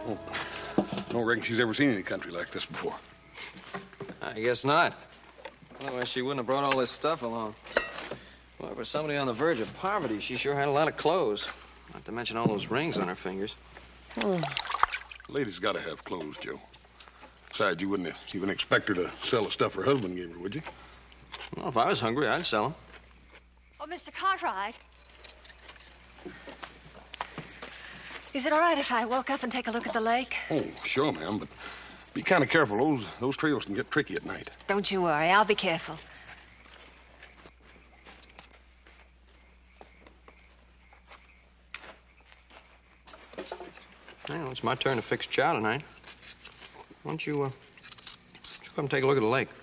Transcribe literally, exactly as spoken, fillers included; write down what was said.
Well, I don't reckon she's ever seen any country like this before. I guess not. Otherwise, she wouldn't have brought all this stuff along. Well, for somebody on the verge of poverty, she sure had a lot of clothes. Not to mention all those rings on her fingers. Oh. Lady's got to have clothes, Joe. Besides, you wouldn't even expect her to sell the stuff her husband gave her, would you? Well, if I was hungry, I'd sell them. Oh, Mister Cartwright. Is it all right if I walk up and take a look at the lake? Oh, sure, ma'am, but be kind of careful. Those, those trails can get tricky at night. Don't you worry. I'll be careful. Well, it's my turn to fix chow tonight. Why don't you, uh, why don't you come take a look at the lake?